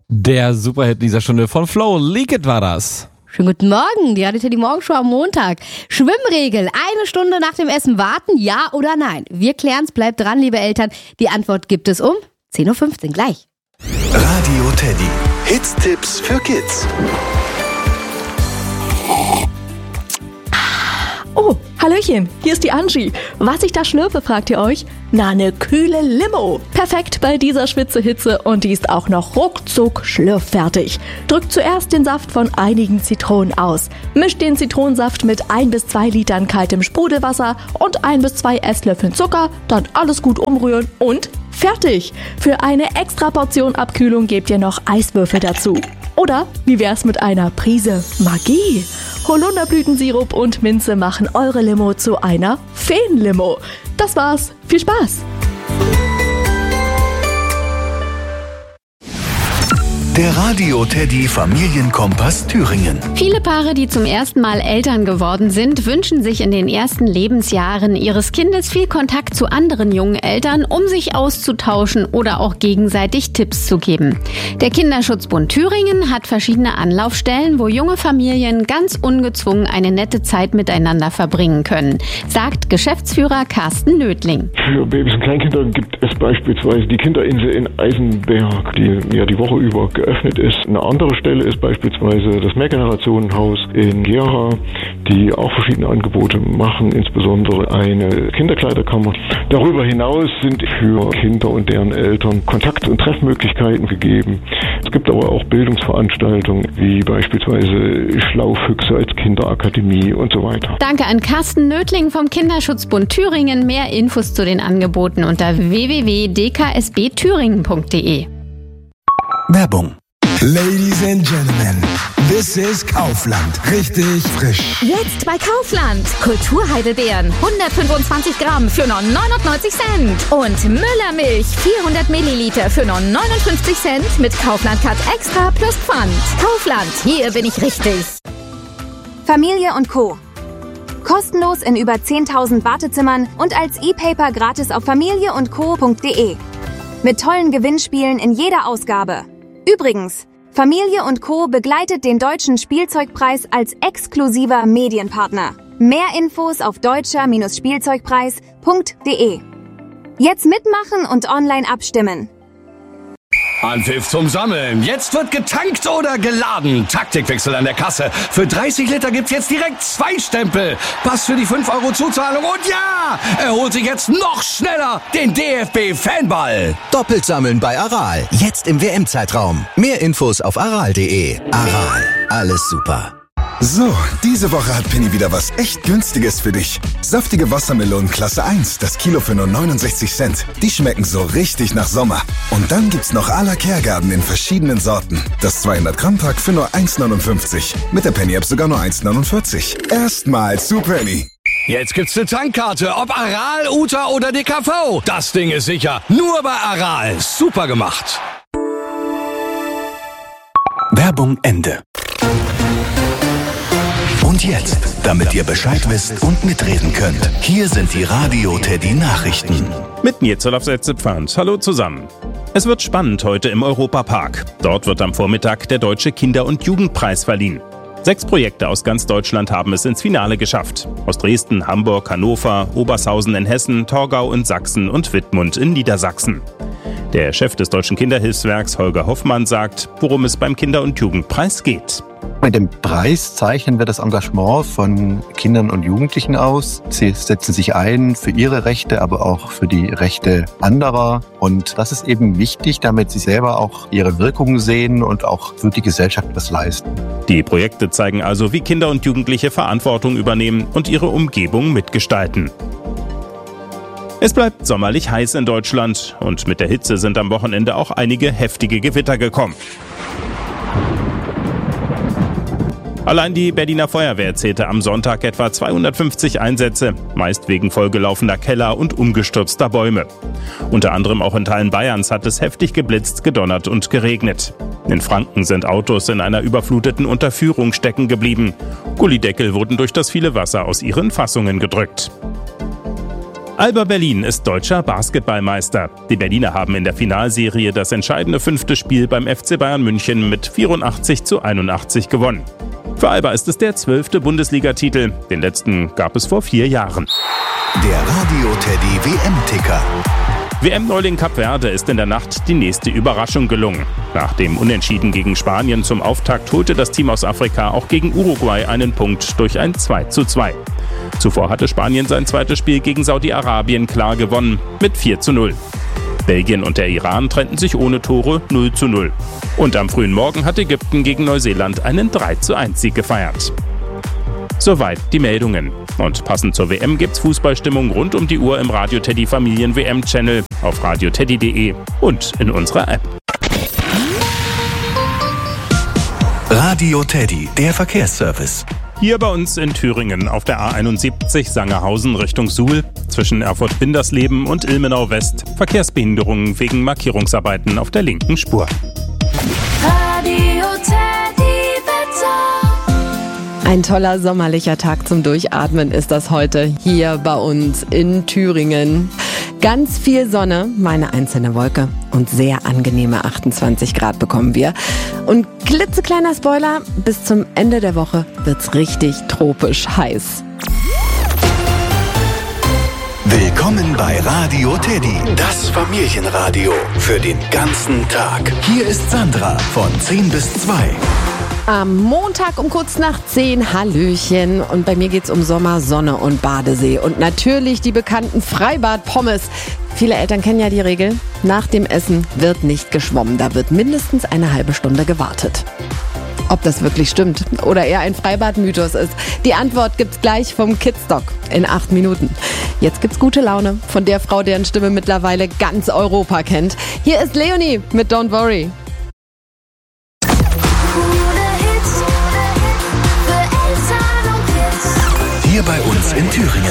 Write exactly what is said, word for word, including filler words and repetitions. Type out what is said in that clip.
Der Superhit dieser Stunde von Flo, Leak It war das. Schönen guten Morgen, die hatte die Morgenshow am Montag. Schwimmregel, eine Stunde nach dem Essen warten, ja oder nein? Wir klären's, bleibt dran, liebe Eltern. Die Antwort gibt es um zehn Uhr fünfzehn gleich. Radio Teddy, Hits-Tipps für Kids. Oh, Hallöchen, hier ist die Angie. Was ich da schlürfe, fragt ihr euch? Na, eine kühle Limo. Perfekt bei dieser Schwitzehitze und die ist auch noch ruckzuck schlürffertig. Drückt zuerst den Saft von einigen Zitronen aus. Mischt den Zitronensaft mit ein bis zwei Litern kaltem Sprudelwasser und ein bis zwei Esslöffeln Zucker, dann alles gut umrühren und fertig. Für eine extra Portion Abkühlung gebt ihr noch Eiswürfel dazu. Oder wie wär's mit einer Prise Magie? Holunderblütensirup und Minze machen eure Limo zu einer Feenlimo. Das war's. Viel Spaß! Der Radio Teddy Familienkompass Thüringen. Viele Paare, die zum ersten Mal Eltern geworden sind, wünschen sich in den ersten Lebensjahren ihres Kindes viel Kontakt zu anderen jungen Eltern, um sich auszutauschen oder auch gegenseitig Tipps zu geben. Der Kinderschutzbund Thüringen hat verschiedene Anlaufstellen, wo junge Familien ganz ungezwungen eine nette Zeit miteinander verbringen können, sagt Geschäftsführer Carsten Nödling. Für Babys und Kleinkinder gibt es beispielsweise die Kinderinsel in Eisenberg, die ja die Woche über geöffnet ist. Eine andere Stelle ist beispielsweise das Mehrgenerationenhaus in Gera, die auch verschiedene Angebote machen, insbesondere eine Kinderkleiderkammer. Darüber hinaus sind für Kinder und deren Eltern Kontakt- und Treffmöglichkeiten gegeben. Es gibt aber auch Bildungsveranstaltungen wie beispielsweise Schlaufüchse als Kinderakademie und so weiter. Danke an Carsten Nödling vom Kinderschutzbund Thüringen. Mehr Infos zu den Angeboten unter w w w punkt d k s b thüringen punkt d e. Werbung. Ladies and Gentlemen, this is Kaufland. Richtig frisch. Jetzt bei Kaufland. Kulturheidelbeeren, hundertfünfundzwanzig Gramm für nur neunundneunzig Cent. Und Müllermilch, vierhundert Milliliter für nur neunundfünfzig Cent mit Kaufland Cut Extra plus Pfand. Kaufland, hier bin ich richtig. Familie und Co. Kostenlos in über zehntausend Wartezimmern und als E-Paper gratis auf familie und co punkt d e. Mit tollen Gewinnspielen in jeder Ausgabe. Übrigens, Familie und Co. begleitet den Deutschen Spielzeugpreis als exklusiver Medienpartner. Mehr Infos auf deutscher Spielzeugpreis punkt d e. Jetzt mitmachen und online abstimmen. Anpfiff zum Sammeln. Jetzt wird getankt oder geladen. Taktikwechsel an der Kasse. Für dreißig Liter gibt's jetzt direkt zwei Stempel. Pass für die fünf Euro Zuzahlung. Und ja, er holt sich jetzt noch schneller den D F B-Fanball. Doppelt sammeln bei Aral. Jetzt im W M-Zeitraum. Mehr Infos auf aral punkt d e. Aral. Alles super. So, diese Woche hat Penny wieder was echt Günstiges für dich. Saftige Wassermelonen Klasse eins, das Kilo für nur neunundsechzig Cent. Die schmecken so richtig nach Sommer. Und dann gibt's noch à la Kehrgarten in verschiedenen Sorten. Das zweihundert Gramm Pack für nur eins neunundfünfzig. Mit der Penny-App sogar nur eins neunundvierzig. Erstmal zu Penny. Jetzt gibt's eine Tankkarte, ob Aral, Uta oder D K V. Das Ding ist sicher. Nur bei Aral. Super gemacht. Werbung Ende. Und jetzt, damit ihr Bescheid wisst und mitreden könnt, hier sind die Radio Teddy Nachrichten. Mit mir Zolaf Setze-Pfand. Hallo zusammen. Es wird spannend heute im Europapark. Dort wird am Vormittag der Deutsche Kinder- und Jugendpreis verliehen. Sechs Projekte aus ganz Deutschland haben es ins Finale geschafft. Aus Dresden, Hamburg, Hannover, Obershausen in Hessen, Torgau in Sachsen und Wittmund in Niedersachsen. Der Chef des Deutschen Kinderhilfswerks Holger Hoffmann sagt, worum es beim Kinder- und Jugendpreis geht. Mit dem Preis zeichnen wir das Engagement von Kindern und Jugendlichen aus. Sie setzen sich ein für ihre Rechte, aber auch für die Rechte anderer. Und das ist eben wichtig, damit sie selber auch ihre Wirkungen sehen und auch für die Gesellschaft was leisten. Die Projekte zeigen also, wie Kinder und Jugendliche Verantwortung übernehmen und ihre Umgebung mitgestalten. Es bleibt sommerlich heiß in Deutschland und mit der Hitze sind am Wochenende auch einige heftige Gewitter gekommen. Allein die Berliner Feuerwehr zählte am Sonntag etwa zweihundertfünfzig Einsätze, meist wegen vollgelaufener Keller und umgestürzter Bäume. Unter anderem auch in Teilen Bayerns hat es heftig geblitzt, gedonnert und geregnet. In Franken sind Autos in einer überfluteten Unterführung stecken geblieben. Gullideckel wurden durch das viele Wasser aus ihren Fassungen gedrückt. Alba Berlin ist deutscher Basketballmeister. Die Berliner haben in der Finalserie das entscheidende fünfte Spiel beim F C Bayern München mit vierundachtzig zu einundachtzig gewonnen. Für Alba ist es der zwölfte Bundesligatitel. Den letzten gab es vor vier Jahren. Der Radio Teddy W M-Ticker. W M-Neuling Kap Verde ist in der Nacht die nächste Überraschung gelungen. Nach dem Unentschieden gegen Spanien zum Auftakt holte das Team aus Afrika auch gegen Uruguay einen Punkt durch ein zwei zu zwei. Zuvor hatte Spanien sein zweites Spiel gegen Saudi-Arabien klar gewonnen mit vier zu null. Belgien und der Iran trennten sich ohne Tore null zu null. Und am frühen Morgen hat Ägypten gegen Neuseeland einen drei zu eins Sieg gefeiert. Soweit die Meldungen. Und passend zur W M gibt's Fußballstimmung rund um die Uhr im Radio Teddy Familien W M-Channel, auf radio teddy punkt de und in unserer App. Radio Teddy, der Verkehrsservice. Hier bei uns in Thüringen auf der A einundsiebzig Sangerhausen Richtung Suhl zwischen Erfurt-Bindersleben und Ilmenau West Verkehrsbehinderungen wegen Markierungsarbeiten auf der linken Spur. Radio Teddy Wetter. Ein toller sommerlicher Tag zum Durchatmen ist das heute hier bei uns in Thüringen. Ganz viel Sonne, meine einzelne Wolke und sehr angenehme achtundzwanzig Grad bekommen wir. Und klitzekleiner Spoiler, bis zum Ende der Woche wird's richtig tropisch heiß. Willkommen bei Radio Teddy, das Familienradio für den ganzen Tag. Hier ist Sandra von zehn bis zwei. Am Montag um kurz nach zehn, Hallöchen. Und bei mir geht's um Sommer, Sonne und Badesee. Und natürlich die bekannten Freibad-Pommes. Viele Eltern kennen ja die Regel, nach dem Essen wird nicht geschwommen. Da wird mindestens eine halbe Stunde gewartet. Ob das wirklich stimmt oder eher ein Freibad-Mythos ist, die Antwort gibt's gleich vom Kidsdoc in acht Minuten. Jetzt gibt's gute Laune von der Frau, deren Stimme mittlerweile ganz Europa kennt. Hier ist Leonie mit Don't Worry. Hier bei uns in Thüringen.